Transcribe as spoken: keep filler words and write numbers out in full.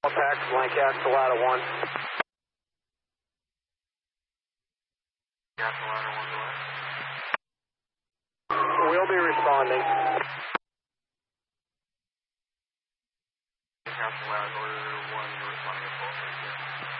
Contact, Lancaster Ladder one. Lancaster Ladder one, go ahead. We'll be responding. Lancaster Ladder order one, you're responding at twelve thirty.